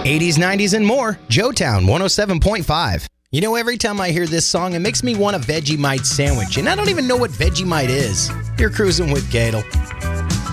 80s, 90s, and more. Joetown 107.5. You know, every time I hear this song, it makes me want a Vegemite sandwich, and I don't even know what Vegemite is. You're cruising with Gadel.